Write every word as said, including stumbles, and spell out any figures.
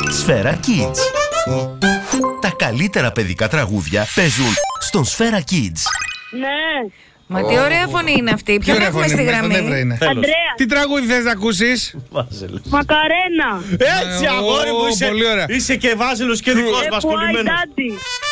Σφαίρα Kids. Τα καλύτερα παιδικά τραγούδια παίζουν στον Σφαίρα Kids. Ναι. Μα τι ωραία φωνή είναι αυτή. Ποιον έχουμε στη γραμμή? Αντρέα. Τι τραγούδι θες να ακούσεις? Μακαρένα. Έτσι, αγόρι μου, είσαι, πολύ ωραία. είσαι και Βάζελος και δικός μας, Why κολλημένος. Daddy.